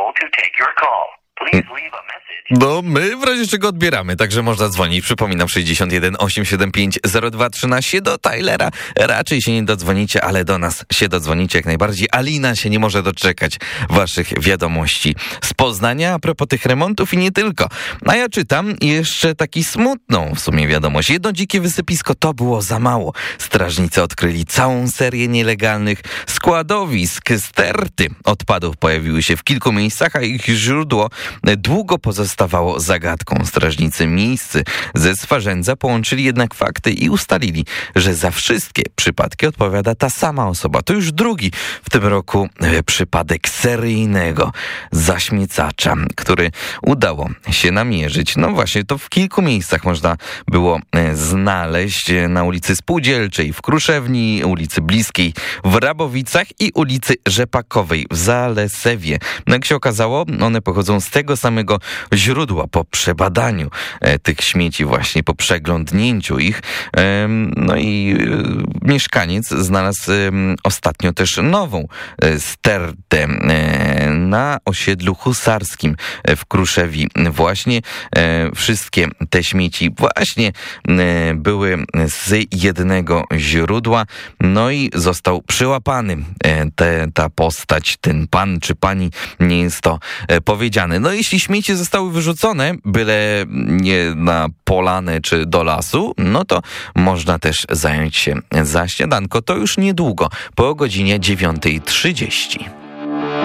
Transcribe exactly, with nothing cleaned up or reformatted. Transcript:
unable to take your call. Please leave a message. No, my w razie czego odbieramy, także można dzwonić. Przypominam, sześćdziesiąt jeden osiemset siedemdziesiąt pięć zero dwa trzynaście. Do Tylera raczej się nie dodzwonicie, ale do nas się dodzwonicie jak najbardziej. Alina się nie może doczekać waszych wiadomości z Poznania a propos tych remontów i nie tylko. A ja czytam jeszcze taki smutną w sumie wiadomość. Jedno dzikie wysypisko to było za mało. Strażnicy odkryli całą serię nielegalnych składowisk. Sterty odpadów pojawiły się w kilku miejscach, a ich źródło długo pozostawało zagadką. Strażnicy miejscy ze Swarzędza połączyli jednak fakty i ustalili, że za wszystkie przypadki odpowiada ta sama osoba. To już drugi w tym roku przypadek seryjnego zaśmiezacza, który udało się namierzyć. No właśnie, to w kilku miejscach można było znaleźć. Na ulicy Spółdzielczej w Kruszewni, ulicy Bliskiej w Rabowicach i ulicy Rzepakowej w Zalesewie. No jak się okazało, one pochodzą z tego samego źródła. Po przebadaniu e, tych śmieci właśnie, po przeglądnięciu ich, e, no i e, mieszkaniec znalazł e, ostatnio też nową e, stertę e, na osiedlu husarskim w Kruszewi. Właśnie e, wszystkie te śmieci właśnie e, były z jednego źródła, no i został przyłapany e, te, ta postać, ten pan czy pani, nie jest to e, powiedziane. No jeśli śmieci zostały wyrzucone, byle nie na polanę czy do lasu, no to można też zająć się za śniadanko. To już niedługo, po godzinie dziewiątej trzydzieści.